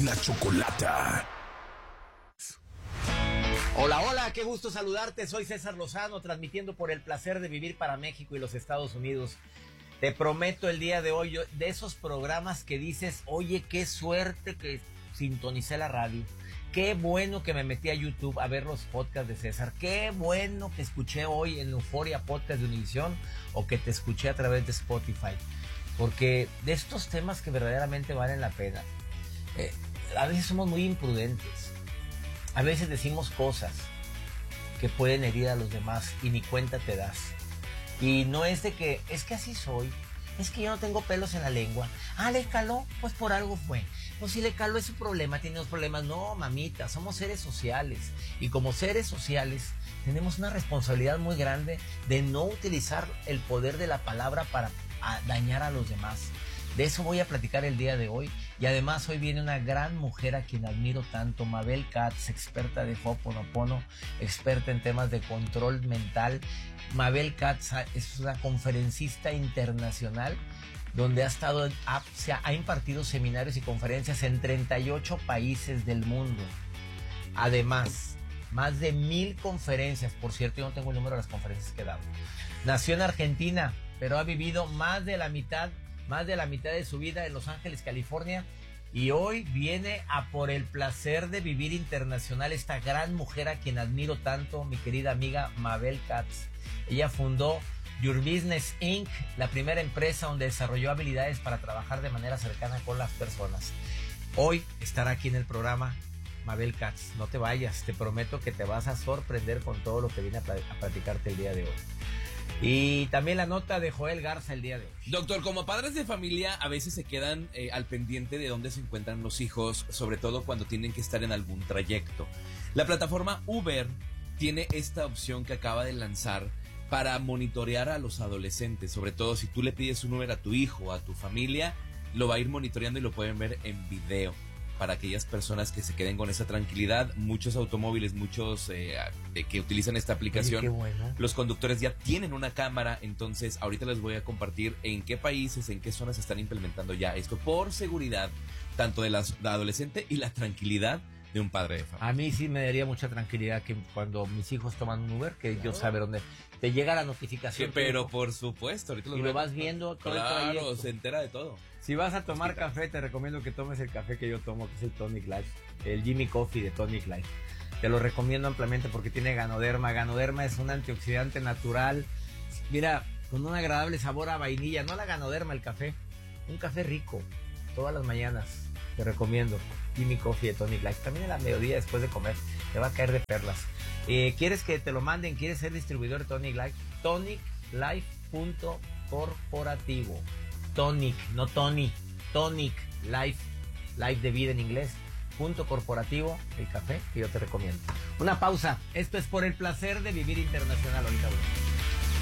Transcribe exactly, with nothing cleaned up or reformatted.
la Chocolata. Hola, hola, qué gusto saludarte. Soy César Lozano, transmitiendo por el placer de vivir para México y los Estados Unidos. Te prometo el día de hoy, de esos programas que dices, oye, qué suerte que sintonicé la radio. Qué bueno que me metí a YouTube a ver los podcasts de César. Qué bueno que escuché hoy en Euforia Podcast de Univisión o que te escuché a través de Spotify. Porque de estos temas que verdaderamente valen la pena, eh, a veces somos muy imprudentes. A veces decimos cosas que pueden herir a los demás y ni cuenta te das. Y no es de que, es que así soy, es que yo no tengo pelos en la lengua. Ah, ¿le caló? Pues por algo fue. Pues si le caló es su problema, tiene dos problemas. No, mamita, somos seres sociales. Y como seres sociales tenemos una responsabilidad muy grande de no utilizar el poder de la palabra para a dañar a los demás. De eso voy a platicar el día de hoy. Y además hoy viene una gran mujer a quien admiro tanto, Mabel Katz, experta de Ho'oponopono, experta en temas de control mental. Mabel Katz es una conferencista internacional donde ha estado, ha, se ha, ha impartido seminarios y conferencias en treinta y ocho países del mundo. Además, más de mil conferencias. Por cierto, yo no tengo el número de las conferencias que he dado. Nació en Argentina, pero ha vivido más de la mitad más de la mitad de su vida en Los Ángeles, California, y hoy viene a por el placer de vivir internacional esta gran mujer a quien admiro tanto, mi querida amiga Mabel Katz. Ella fundó Your Business incorporated, la primera empresa donde desarrolló habilidades para trabajar de manera cercana con las personas. Hoy estará aquí en el programa Mabel Katz. No te vayas, te prometo que te vas a sorprender con todo lo que viene a, pl- a platicarte el día de hoy. Y también la nota de Joel Garza el día de hoy. Doctor, como padres de familia a veces se quedan eh, al pendiente de dónde se encuentran los hijos, sobre todo cuando tienen que estar en algún trayecto. La plataforma Uber tiene esta opción que acaba de lanzar para monitorear a los adolescentes, sobre todo si tú le pides un Uber a tu hijo o a tu familia, lo va a ir monitoreando y lo pueden ver en video. Para aquellas personas que se queden con esa tranquilidad, muchos automóviles, muchos eh, que utilizan esta aplicación, Oye, qué bueno. Los conductores ya tienen una cámara, entonces ahorita les voy a compartir en qué países, en qué zonas están implementando ya esto por seguridad, tanto de la, la adolescente y la tranquilidad de un padre de familia. A mí sí me daría mucha tranquilidad que cuando mis hijos toman un Uber, que claro, yo saber dónde te llega la notificación. Sí, pero por supuesto, ahorita y lo vas viendo todo claro, el trayecto. Se entera de todo. Si vas a tomar café, te recomiendo que tomes el café que yo tomo, que es el Tonic Life, el Jimmy Coffee de Tonic Life. Te lo recomiendo ampliamente porque tiene ganoderma. Ganoderma es un antioxidante natural, mira, con un agradable sabor a vainilla. No la ganoderma, el café, un café rico, todas las mañanas. Te recomiendo Jimmy Coffee de Tonic Life. También en la mediodía después de comer, te va a caer de perlas. Eh, ¿Quieres que te lo manden? ¿Quieres ser distribuidor de Tonic Life? tonic life punto corporativo. Tonic, no Tony, Tonic Life, Life de vida en inglés, punto corporativo, el café que yo te recomiendo. Una pausa, esto es por el placer de vivir internacional ahorita. Bueno.